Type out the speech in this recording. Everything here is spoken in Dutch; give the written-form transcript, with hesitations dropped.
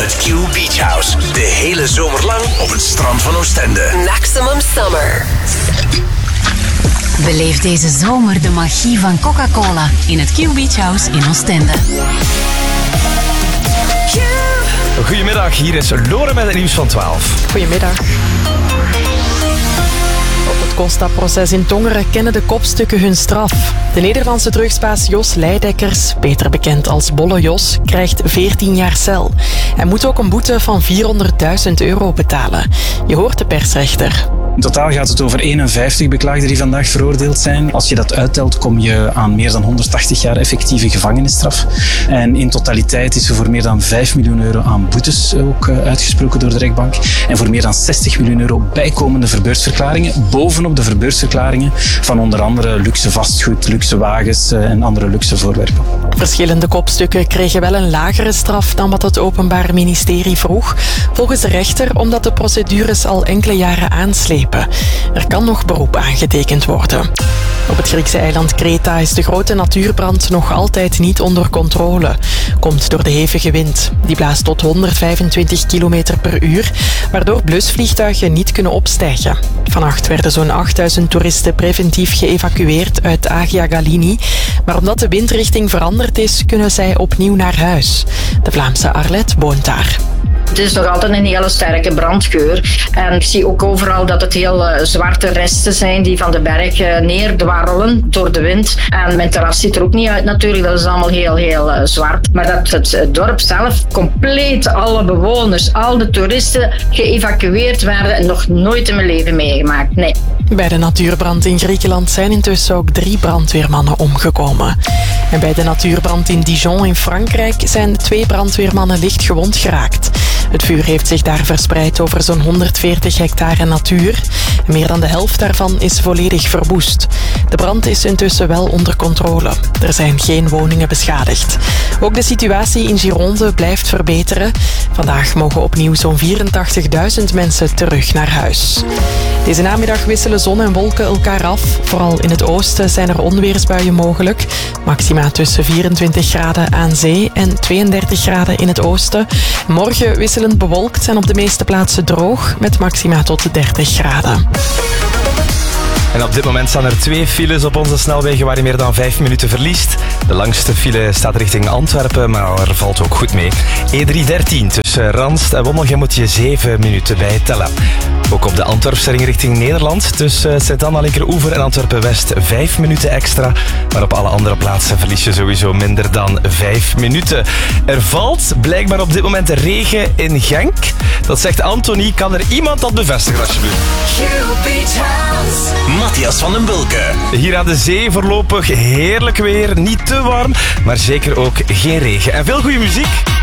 Het Q Beach House. De hele zomer lang op het strand van Oostende. Maximum Summer. Beleef deze zomer de magie van Coca-Cola in het Q Beach House in Oostende. Goedemiddag, hier is Lore met het nieuws van 12. Goedemiddag. Op het Costa-proces in Tongeren kennen de kopstukken hun straf. De Nederlandse drugsbaas Jos Leidekkers, beter bekend als Bolle Jos, krijgt 14 jaar cel. Hij moet ook een boete van €400.000 betalen. Je hoort de persrechter. In totaal gaat het over 51 beklaagden die vandaag veroordeeld zijn. Als je dat uittelt, kom je aan meer dan 180 jaar effectieve gevangenisstraf. En in totaliteit is er voor meer dan €5 miljoen aan boetes ook uitgesproken door de rechtbank. En voor meer dan €60 miljoen bijkomende verbeursverklaringen, bovenop de verbeursverklaringen van onder andere luxe vastgoed, luxe wagens en andere luxe voorwerpen. Verschillende kopstukken kregen wel een lagere straf dan wat het Openbaar Ministerie vroeg. Volgens de rechter omdat de procedures al enkele jaren aanslepen. Er kan nog beroep aangetekend worden. Op het Griekse eiland Kreta is de grote natuurbrand nog altijd niet onder controle. Komt door de hevige wind. Die blaast tot 125 km per uur, waardoor blusvliegtuigen niet kunnen opstijgen. Vannacht werden zo'n 8000 toeristen preventief geëvacueerd uit Agia Galini. Maar omdat de windrichting veranderd is, kunnen zij opnieuw naar huis. De Vlaamse Arlet woont daar. Het is nog altijd een hele sterke brandgeur. En ik zie ook overal dat het heel zwarte resten zijn die van de berg neerdwarrelen door de wind. En mijn terras ziet er ook niet uit natuurlijk, dat is allemaal heel zwart. Maar dat het dorp zelf compleet, alle bewoners, al de toeristen geëvacueerd werden en nog nooit in mijn leven meegemaakt. Nee. Bij de natuurbrand in Griekenland zijn intussen ook 3 brandweermannen omgekomen. En bij de natuurbrand in Dijon in Frankrijk zijn 2 brandweermannen licht gewond geraakt. Het vuur heeft zich daar verspreid over zo'n 140 hectare natuur. Meer dan de helft daarvan is volledig verwoest. De brand is intussen wel onder controle. Er zijn geen woningen beschadigd. Ook de situatie in Gironde blijft verbeteren. Vandaag mogen opnieuw zo'n 84.000 mensen terug naar huis. Deze namiddag wisselen zon en wolken elkaar af. Vooral in het oosten zijn er onweersbuien mogelijk. Maxima tussen 24 graden aan zee en 32 graden in het oosten. Morgen wisselend bewolkt en op de meeste plaatsen droog met maxima tot 30 graden. En op dit moment staan er 2 files op onze snelwegen waar je meer dan 5 minuten verliest. De langste file staat richting Antwerpen, maar er valt ook goed mee. E313 tussen Ranst en Wommelgem moet je 7 minuten bij tellen. Ook op de Antwerpse ring richting Nederland tussen Sint-Anna-Linkeroever en Antwerpen-West 5 minuten extra. Maar op alle andere plaatsen verlies je sowieso minder dan 5 minuten. Er valt blijkbaar op dit moment regen in Genk. Dat zegt Anthony. Kan er iemand dat bevestigen alsjeblieft? Matthias van den Bulke. Hier aan de zee voorlopig heerlijk weer. Niet te warm, maar zeker ook geen regen. En veel goede muziek.